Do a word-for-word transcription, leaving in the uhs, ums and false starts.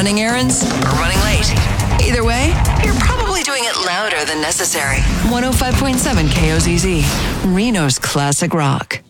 running errands or running late. Either way, you're probably doing it louder than necessary. one oh five point seven K O Z Z, Reno's classic rock.